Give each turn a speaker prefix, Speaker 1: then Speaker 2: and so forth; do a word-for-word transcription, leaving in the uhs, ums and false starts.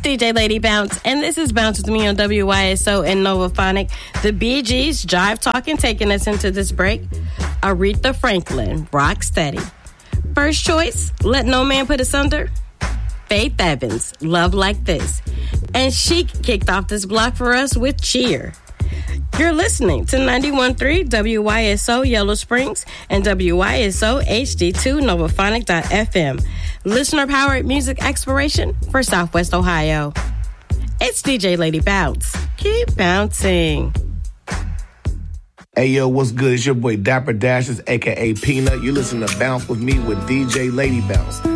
Speaker 1: D J Lady Bounce, and this is Bounce with me on W Y S O and Novaphonic. The Bee Gees, Jive Talking, taking us into this break. Aretha Franklin, Rock Steady. First choice, Let No Man Put Us Under. Faith Evans, Love Like This. And Chic kicked off this block for us with Cheer. You're listening to ninety-one point three W Y S O Yellow Springs and W Y S O H D two Novaphonic dot F M. Listener-powered music exploration for Southwest Ohio. It's D J Lady Bounce. Keep bouncing.
Speaker 2: Hey, yo, what's good? It's your boy Dapper Dashes, a k a. Peanut. You listen to Bounce with me with D J Lady Bounce.